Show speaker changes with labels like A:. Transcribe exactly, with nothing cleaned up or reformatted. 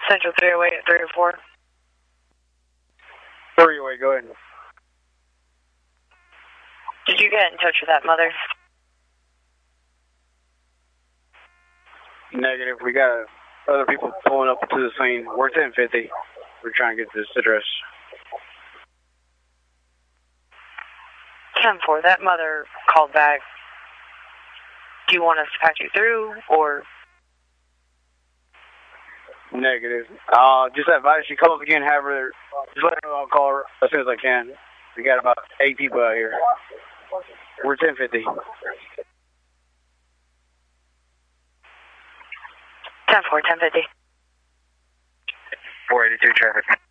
A: Central three oh eight at three oh four.
B: three oh eight, go ahead.
A: Did you get in touch with that mother?
B: Negative. We got other people pulling up to the scene. We're ten fifty. We're trying to get this address.
A: ten four, that mother called back. Do you want us to patch you through, or?
B: Negative. Uh, just advise she come up again, have her, just let her know I'll call her as soon as I can. We got about eight people out here. We're ten fifty.
A: ten four, ten fifty.
B: four eighty-two traffic.